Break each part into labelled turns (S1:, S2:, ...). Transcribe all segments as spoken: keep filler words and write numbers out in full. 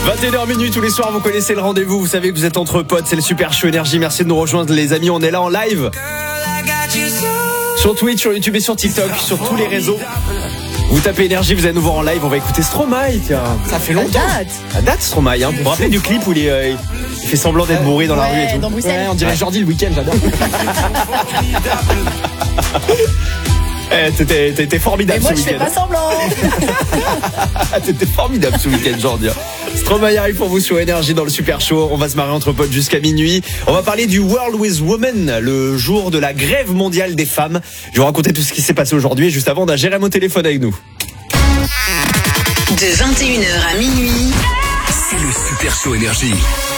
S1: vingt et une heures minuit tous les soirs, vous connaissez le rendez-vous, vous savez que vous êtes entre potes, c'est le Super Show Énergie. Merci de nous rejoindre les amis, on est là en live sur Twitch, sur YouTube et sur TikTok, sur tous les réseaux. Vous tapez Énergie, vous allez nous voir en live, on va écouter Stromae, tiens. Ça fait longtemps. À date. À date Stromae, hein. Vous vous rappelez du clip où il, est, euh, il fait semblant d'être bourré dans
S2: ouais,
S1: la rue et tout.
S2: Dans Bruxelles. Ouais, on dirait
S1: ouais.
S2: Jordi le week-end, j'adore.
S1: Eh, t'étais, t'étais formidable
S2: mais moi,
S1: ce week-end.
S2: Moi je fais pas semblant.
S1: T'étais formidable ce week-end, Jordi. Stromae arrive pour vous sur Énergie dans le Super Show. On va se marrer entre potes jusqu'à minuit. On va parler du World with Women, le jour de la grève mondiale des femmes. Je vais vous raconter tout ce qui s'est passé aujourd'hui. Et juste avant, on a Jérém au téléphone avec nous.
S3: De vingt et une heures à minuit,
S4: c'est le Super Show Énergie.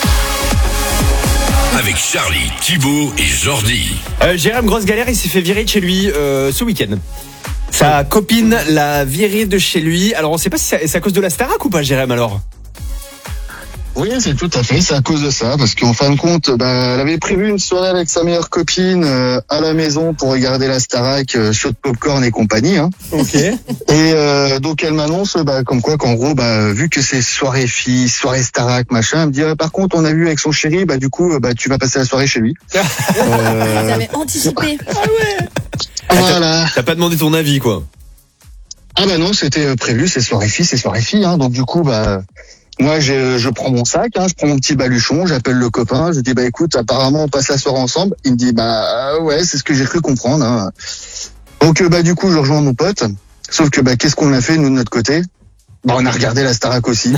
S4: Avec Charlie, Thibaut et Jordi.
S1: Euh, Jérém, grosse galère, il s'est fait virer de chez lui euh, ce week-end. Sa copine l'a viré de chez lui. Alors on sait pas si c'est à cause de la Starac ou pas, Jérém, alors?
S5: Oui, c'est tout à fait, c'est à cause de ça, parce qu'en fin de compte, bah, elle avait prévu une soirée avec sa meilleure copine euh, à la maison pour regarder la Starac, euh, show de popcorn et compagnie. Hein.
S1: Ok.
S5: Et euh, donc elle m'annonce, bah, comme quoi, qu'en gros, bah, vu que c'est soirée fille, soirée Starac, machin, elle me dit, ah, par contre, on a vu avec son chéri, bah, du coup, bah, tu vas passer la soirée chez lui.
S2: euh... Vous avez anticipé.
S1: Ah ouais.
S5: Voilà.
S1: T'as pas demandé ton avis, quoi?
S5: Ah bah non, c'était prévu, c'est soirée fille, c'est soirée fille, hein. Donc du coup, bah. Moi, je, je prends mon sac, hein, je prends mon petit baluchon, j'appelle le copain, je dis bah écoute, apparemment on passe la soirée ensemble. Il me dit bah ouais, c'est ce que j'ai cru comprendre. Hein. Donc bah du coup, je rejoins mon pote. Sauf que bah qu'est-ce qu'on a fait nous de notre côté? Bah on a regardé la Starac aussi.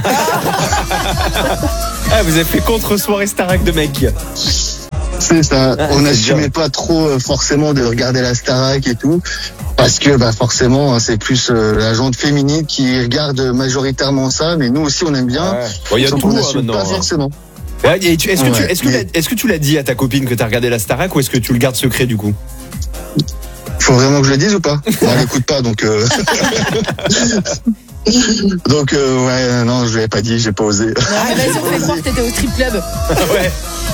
S1: Ah, vous avez fait contre soirée Starac de mec.
S5: C'est ça. Ah, on n'assumait pas trop euh, forcément de regarder la Starac et tout. Parce que bah forcément c'est plus euh, la gente féminine qui regarde majoritairement ça, mais nous aussi on aime bien.
S1: Ouais. Bon, y a tout
S5: on n'assume
S1: maintenant.
S5: Pas forcément.
S1: Ouais, et tu, est-ce que,
S5: ouais,
S1: tu, est-ce, que
S5: mais...
S1: est-ce que tu l'as dit à ta copine que t'as regardé la Starac ou est-ce que tu le gardes secret du coup?
S5: Faut vraiment que je le dise ou pas? Bon, elle n'écoute pas donc. Euh... donc euh, ouais non je l'ai pas dit, j'ai pas osé.
S2: Non, mais vas-y, on fait croire que t'étais au strip club.
S1: Ouais.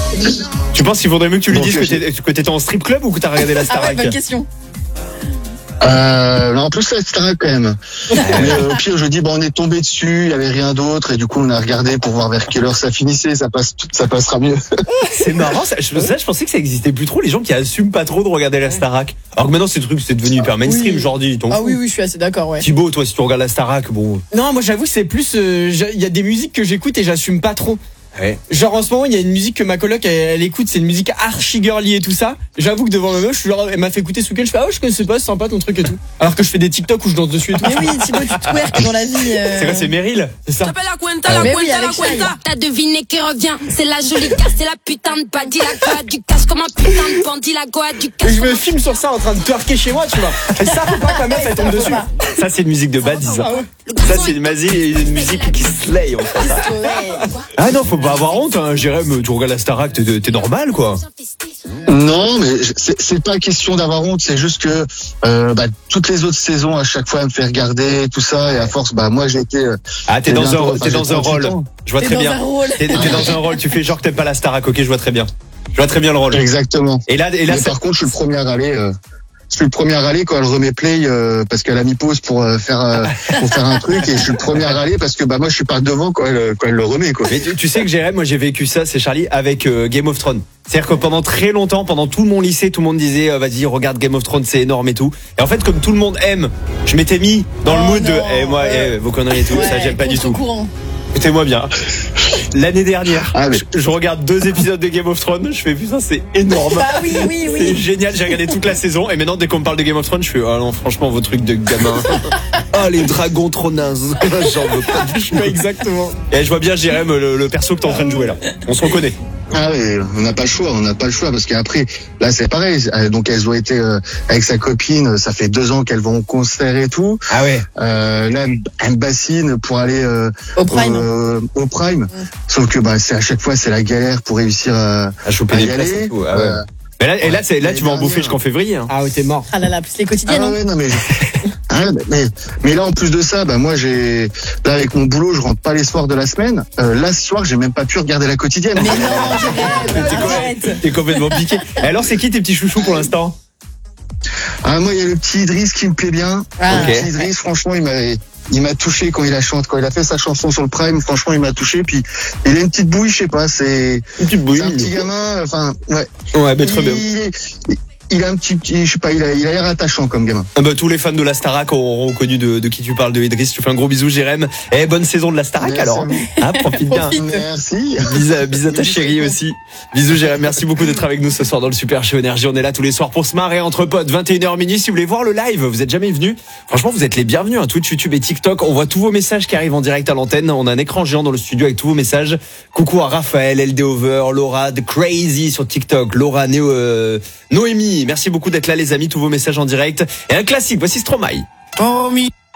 S1: Tu penses qu'il vaudrait mieux que tu lui
S5: donc,
S1: dises que, t'es, que t'étais en strip club ou que t'as regardé la Starac?
S2: Ah ouais, bonne question.
S5: Euh, non, en plus c'est Starac quand même. Mais euh, au pire je dis bon on est tombé dessus, il y avait rien d'autre et du coup on a regardé pour voir vers quelle heure ça finissait, ça passe, ça passera mieux.
S1: C'est marrant, ça, je, ça, je pensais que ça existait plus trop les gens qui assument pas trop de regarder la Starac. Alors que maintenant c'est truc c'est devenu hyper mainstream,
S2: oui.
S1: Jordi.
S2: Ah oui oui je suis assez d'accord ouais.
S1: Thibaut, toi si tu regardes la Starac, bon.
S6: Non moi j'avoue c'est plus, il euh, y a des musiques que j'écoute et j'assume pas trop.
S1: Ouais.
S6: Genre en ce moment il y a une musique que ma coloc elle, elle écoute, c'est une musique archi girly et tout ça. J'avoue que devant ma meuf, je suis genre, elle m'a fait écouter ce week-end, je fais ah ouais je connaissais pas, c'est sympa ton truc et tout. Alors que je fais des TikTok où je danse dessus et tout.
S2: Mais oui Thibaut tu twerk dans la vie. Euh...
S1: C'est quoi, c'est Meryl?
S6: C'est ça.
S7: J'appelle la cuenta, la
S2: Mais
S7: cuenta,
S2: oui,
S7: la
S2: avec
S7: cuenta. T'as deviné qui revient, c'est la jolie casse, c'est la putain de badie, la goa du cash comme un putain de bandit, la goa du cash.
S6: Et je me filme sur ça en train de twerker chez moi tu vois. Et ça faut pas que ma meuf elle tombe dessus.
S1: Ça c'est une musique de bad, ça.
S6: Ah ouais.
S1: Ça c'est une, une musique qui slay en fait. Ah non, faut pas avoir honte, hein. Jérém, tu regardes la Starac, t'es, t'es normal quoi.
S5: Non, mais c'est, c'est pas question d'avoir honte, c'est juste que euh, bah, toutes les autres saisons, à chaque fois, elle me fait regarder tout ça, et à force, bah moi j'ai été. Euh,
S1: ah, t'es dans un,
S5: enfin,
S1: t'es dans un rôle.
S5: Ans.
S1: Je vois
S2: t'es
S1: très
S2: dans
S1: bien.
S2: Un rôle.
S1: T'es, t'es dans un rôle. Tu fais genre que t'aimes pas la Starac, ok, je vois très bien. Je vois très bien le rôle.
S5: Exactement.
S1: Et là, et là,
S5: mais par contre, je suis le premier à aller. Euh, je suis le premier à aller quand elle remet play euh, parce qu'elle a mis pause pour euh, faire euh, pour faire un truc, et je suis le premier à aller parce que bah moi je suis pas devant quand elle quand elle le remet quoi.
S1: Mais tu, tu sais que Jérém, moi j'ai vécu ça, c'est Charlie, avec euh, Game of Thrones. C'est-à-dire que pendant très longtemps, pendant tout mon lycée, tout le monde disait euh, vas-y regarde Game of Thrones, c'est énorme et tout. Et en fait comme tout le monde aime, je m'étais mis dans
S2: oh
S1: le mood
S2: non,
S1: de eh moi
S2: ouais.
S1: eh, vos conneries et tout,
S2: ouais,
S1: ça j'aime pas du tout.
S2: Courant.
S1: Écoutez-moi bien. L'année dernière,
S5: ah, mais...
S1: je, je regarde deux épisodes de Game of Thrones, je fais putain c'est énorme.
S2: Bah oui, oui, oui.
S1: C'est génial, j'ai regardé toute la saison et maintenant dès qu'on me parle de Game of Thrones, je fais ah non franchement vos trucs de gamin. Ah les dragons trop nazes. J'en veux pas du tout.
S6: Exactement.
S1: Et je vois bien Jérém le, le perso que t'es en train de jouer là. On se reconnaît.
S5: Ah oui, on n'a pas le choix, on n'a pas le choix parce qu'après là c'est pareil. Donc elles ont été euh, avec sa copine, ça fait deux ans qu'elles vont au concert et tout.
S1: Ah ouais.
S5: Euh, là elle me bassine pour aller euh,
S2: au prime.
S5: Euh, au prime.
S2: Mmh.
S5: Sauf que bah c'est à chaque fois c'est la galère pour réussir à,
S1: à choper
S5: à
S1: des
S5: y
S1: places
S5: aller.
S1: Et tout. Ah ouais.
S5: Euh,
S1: mais là, et là, c'est, là tu vas en bouffer jusqu'en février. Hein.
S6: Ah ouais t'es mort.
S2: Ah là là plus les quotidiennes.
S5: Ah ouais, non mais. Ah, mais, mais là en plus de ça, bah moi j'ai là avec mon boulot, je rentre pas les soirs de la semaine. Euh, là ce soir, j'ai même pas pu regarder la quotidienne.
S2: Mais non, je rêve.
S1: T'es, t'es complètement piqué. Et alors c'est qui tes petits chouchous pour l'instant?
S5: Ah moi il y a le petit Idriss qui me plaît bien.
S2: Ah,
S5: le
S1: okay.
S5: petit Idriss, franchement, il m'a il m'a touché quand il a chanté, quand il a fait sa chanson sur le Prime. Franchement, il m'a touché. Puis il a une petite bouille, je sais pas, c'est,
S1: Une petite bouille.
S5: c'est un petit gamin. Enfin, ouais.
S1: Ouais, bah, très bien.
S5: Il, il, il a un petit, petit- je sais pas, il a, il a l'air attachant comme gamin.
S1: Ah bah, tous les fans de la Starac auront reconnu de, de qui tu parles, de Idriss. Tu fais un gros bisou, Jérém. Eh, bonne saison de la Starac
S5: Merci
S1: alors.
S5: à vous.
S1: Ah, profite bien.
S5: Merci.
S1: Bisous, à- bisous à ta chérie aussi. Bisous Jérém, merci beaucoup d'être avec nous ce soir dans le Super Show Énergie. On est là tous les soirs pour se marrer entre potes, vingt et une heures minuit. Si vous voulez voir le live, vous êtes jamais venus. Franchement, vous êtes les bienvenus, hein. Twitch, YouTube et TikTok. On voit tous vos messages qui arrivent en direct à l'antenne. On a un écran géant dans le studio avec tous vos messages. Coucou à Raphaël, L D Over, Laura, The Crazy sur TikTok, Laura, Néo, euh, Noémie. Merci beaucoup d'être là les amis, tous vos messages en direct. Et un classique, voici Stromae.